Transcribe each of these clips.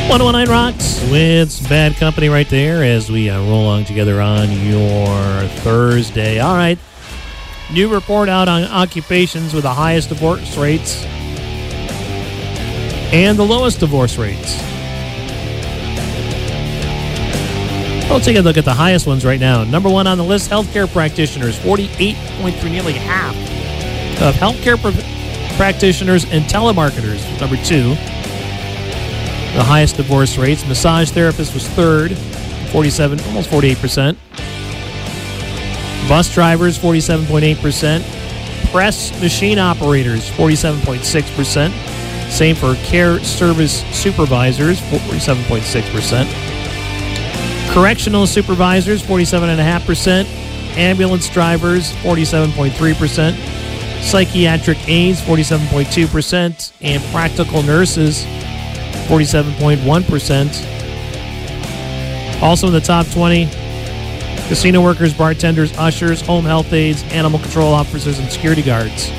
101.9 Rocks with Bad Company right there as we roll along together on your Thursday. All right. New report out on occupations with the highest divorce rates and the lowest divorce rates. We'll take a look at the highest ones right now. Number one on the list, healthcare practitioners. 48.3, nearly half of healthcare practitioners and telemarketers. Number two, the highest divorce rates. Massage therapist was third, 47, almost 48%. Bus drivers, 47.8%. Press machine operators, 47.6%. Same for care service supervisors, 47.6%. Correctional supervisors, 47.5%. Ambulance drivers, 47.3%. Psychiatric aides, 47.2%. And practical nurses, 47.1%. Also in the top 20, casino workers, bartenders, ushers, home health aides, animal control officers, and security guards.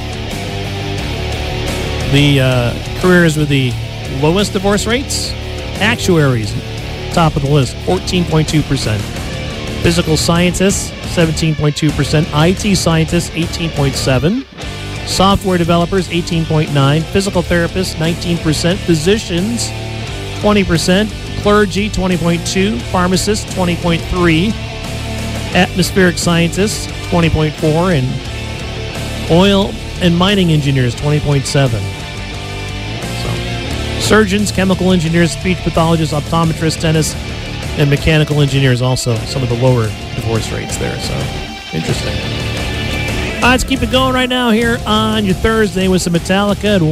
The careers with the lowest divorce rates, actuaries, top of the list, 14.2%. Physical scientists, 17.2%. IT scientists, 18.7%. Software developers, 18.9%. Physical therapists, 19%. Physicians, 20%. Clergy, 20.2%. Pharmacists, 20.3%. Atmospheric scientists, 20.4%. And oil and mining engineers, 20.7%. Surgeons, chemical engineers, speech pathologists, optometrists, dentists, and mechanical engineers also some of the lower divorce rates there. So, interesting. All right, let's keep it going right now here on your Thursday with some Metallica at